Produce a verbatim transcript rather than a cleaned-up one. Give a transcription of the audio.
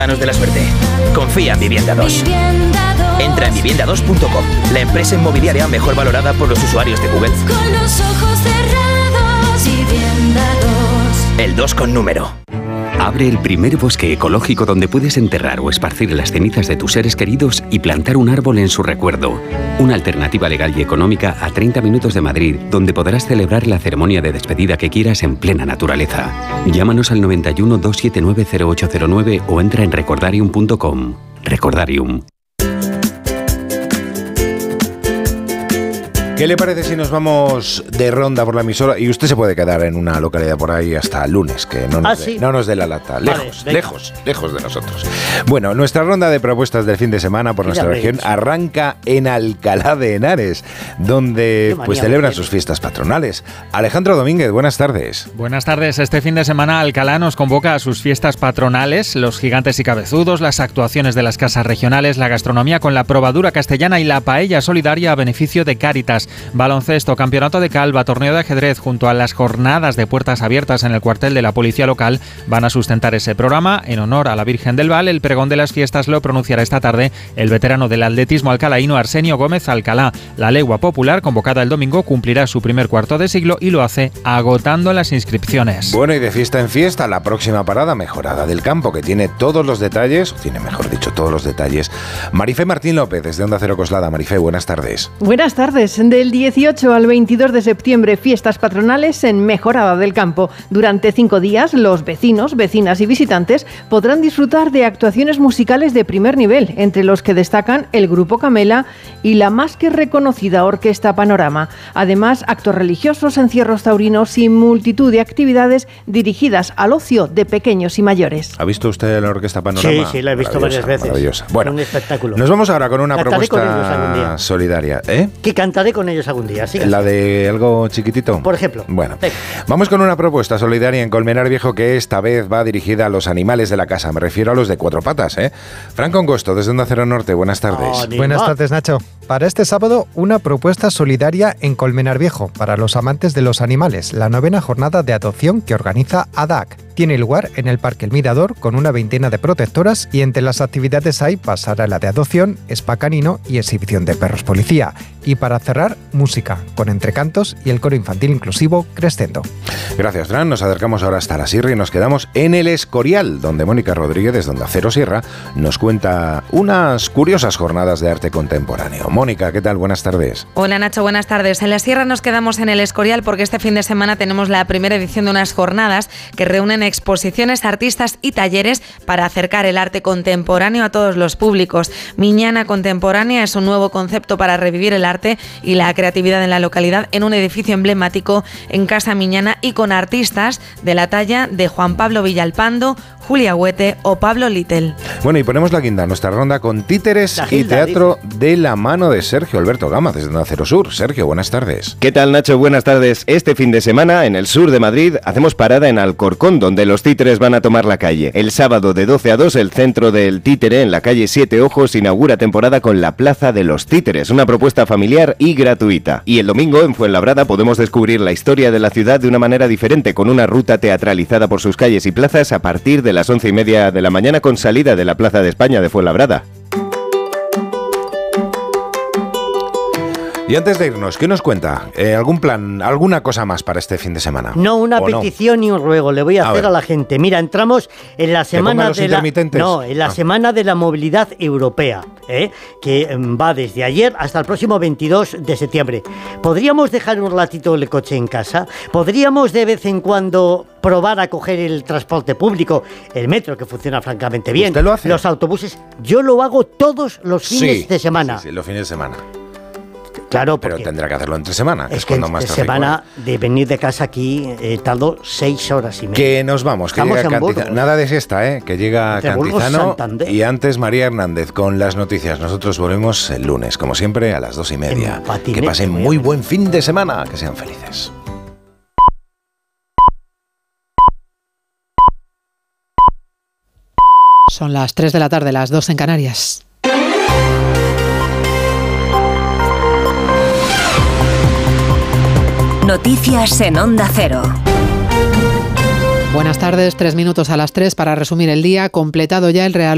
Manos de la suerte. Confía en Vivienda dos. Entra en vivienda dos punto com, la empresa inmobiliaria mejor valorada por los usuarios de Google. Con los ojos cerrados, Vivienda dos. El dos con número. Abre el primer bosque ecológico donde puedes enterrar o esparcir las cenizas de tus seres queridos y plantar un árbol en su recuerdo. Una alternativa legal y económica a treinta minutos de Madrid, donde podrás celebrar la ceremonia de despedida que quieras en plena naturaleza. Llámanos al noventa y uno, doscientos setenta y nueve, cero ocho cero nueve o entra en recordarium punto com. Recordarium. ¿Qué le parece si nos vamos de ronda por la emisora? Y usted se puede quedar en una localidad por ahí hasta el lunes, que no nos, ¿Ah, sí? dé, no nos dé la lata. Lejos, vale, lejos, lejos de nosotros. Bueno, nuestra ronda de propuestas del fin de semana por nuestra región arranca en Alcalá de Henares, donde pues celebran sus fiestas patronales. Alejandro Domínguez, buenas tardes. Buenas tardes. Este fin de semana Alcalá nos convoca a sus fiestas patronales, los gigantes y cabezudos, las actuaciones de las casas regionales, la gastronomía con la probadura castellana y la paella solidaria a beneficio de Cáritas. Baloncesto, campeonato de calva, torneo de ajedrez junto a las jornadas de puertas abiertas en el cuartel de la policía local van a sustentar ese programa. En honor a la Virgen del Val, el pregón de las fiestas lo pronunciará esta tarde el veterano del atletismo alcalaíno Arsenio Gómez Alcalá. La legua popular, convocada el domingo, cumplirá su primer cuarto de siglo y lo hace agotando las inscripciones. Bueno, y de fiesta en fiesta, la próxima parada Mejorada del Campo, que tiene todos los detalles, o tiene mejor dicho todos los detalles. Marifé Martín López, desde Onda Cero Coslada. Marifé, buenas tardes. Buenas tardes. Del dieciocho al veintidós de septiembre, fiestas patronales en Mejorada del Campo. Durante cinco días, los vecinos, vecinas y visitantes podrán disfrutar de actuaciones musicales de primer nivel, entre los que destacan el Grupo Camela y la más que reconocida Orquesta Panorama. Además, actos religiosos, encierros taurinos y multitud de actividades dirigidas al ocio de pequeños y mayores. ¿Ha visto usted la Orquesta Panorama? Sí, sí, la he visto varias veces. Maravillosa. Bueno, un espectáculo. Nos vamos ahora con una cantaré propuesta con solidaria. ¿Eh? Que cantaré con ellos algún día, ¿sí? ¿La de algo chiquitito? Por ejemplo. Bueno, venga. Vamos con una propuesta solidaria en Colmenar Viejo que esta vez va dirigida a los animales de la casa. Me refiero a los de cuatro patas, ¿eh? Franco Angosto, desde Onda Cero Norte. Buenas tardes. Oh, Buenas tardes, Nacho. Para este sábado, una propuesta solidaria en Colmenar Viejo para los amantes de los animales. La novena jornada de adopción que organiza A D A C. Tiene lugar en el Parque El Mirador con una veintena de protectoras y entre las actividades hay pasarela de adopción, spa canino y exhibición de perros policía. Y para cerrar, música, con entrecantos y el coro infantil inclusivo Crescendo. Gracias, Fran. Nos acercamos ahora hasta la Sierra y nos quedamos en el Escorial, donde Mónica Rodríguez, desde Onda Cero Sierra, nos cuenta unas curiosas jornadas de arte contemporáneo. Mónica, ¿qué tal? Buenas tardes. Hola, Nacho, buenas tardes. En la Sierra nos quedamos en el Escorial porque este fin de semana tenemos la primera edición de unas jornadas que reúnen exposiciones, artistas y talleres para acercar el arte contemporáneo a todos los públicos. Miñana Contemporánea es un nuevo concepto para revivir el arte y la creatividad en la localidad en un edificio emblemático en Casa Miñana y con artistas de la talla de Juan Pablo Villalpando, Julia Huete o Pablo Little. Bueno, y ponemos la guinda, nuestra ronda con títeres la y teatro dice. de la mano de Sergio Alberto Gama, desde Onda Cero Sur. Sergio, buenas tardes. ¿Qué tal, Nacho? Buenas tardes. Este fin de semana, en el sur de Madrid, hacemos parada en Alcorcón, donde los títeres van a tomar la calle. El sábado de doce a dos, el centro del títere en la calle Siete Ojos inaugura temporada con la Plaza de los Títeres, una propuesta familiar y gratuita. Y el domingo, en Fuenlabrada, podemos descubrir la historia de la ciudad de una manera diferente, con una ruta teatralizada por sus calles y plazas a partir de las once y media de la mañana con salida de la Plaza de España de Fuenlabrada. Y antes de irnos, ¿qué nos cuenta? Eh, ¿Algún plan, alguna cosa más para este fin de semana? No, una petición no? y un ruego le voy a, a hacer ver. a la gente. Mira, entramos en la semana de la no, en la ah. semana de la movilidad europea, ¿eh? que va desde ayer hasta el próximo veintidós de septiembre. ¿Podríamos dejar un ratito el coche en casa? ¿Podríamos de vez en cuando probar a coger el transporte público, el metro, que funciona francamente bien? ¿Usted lo hace? Los autobuses. Yo lo hago todos los fines sí, de semana. Sí, sí, los fines de semana. Claro, pero tendrá que hacerlo entre semana, que es, es que cuando más tráfico semana hay. De venir de casa aquí eh, tardo seis horas y media. Que nos vamos, que Estamos llega Cantizano. Nada de siesta, ¿eh? Que llega Entre Cantizano y antes María Hernández con las noticias. Nosotros volvemos el lunes, como siempre, a las dos y media. Que pasen muy buen fin de semana, que sean felices. Son las tres de la tarde, las dos en Canarias. Noticias en Onda Cero. Buenas tardes, tres minutos a las tres para resumir el día. Completado ya el Real